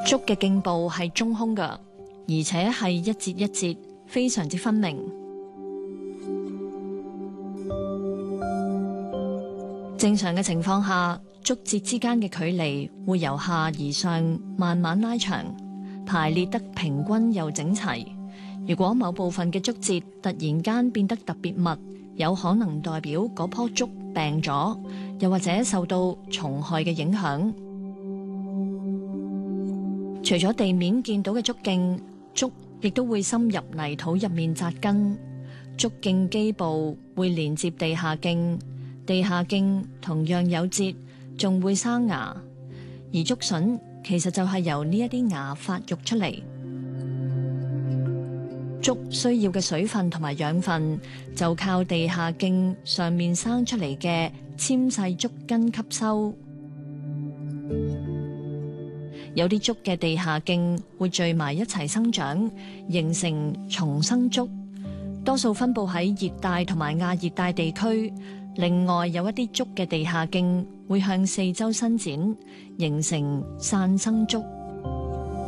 竹嘅莖部係中空㗎，而且係一節一節，非常之分明。正常嘅情況下，竹節之間嘅距離會由下而上慢慢拉長，排列得平均又整齊。如果某部分嘅竹節突然間變得特別密，有可能代表嗰棵竹病咗，又或者受到蟲害嘅影響。除咗地面見到嘅竹徑，竹亦都會深入泥土入面扎根。竹徑基部會連接地下徑，地下徑同樣有節，仲會生芽。而竹筍其實就係由呢一啲芽發育出嚟。竹需要嘅水分同埋養分，就靠地下徑上面生出嚟嘅纖細竹根吸收。有啲竹嘅地下徑會聚埋一齊生長，形成叢生竹，多數分布喺熱帶同埋亞熱帶地區。另外有一啲竹嘅地下徑會向四周伸展，形成散生竹。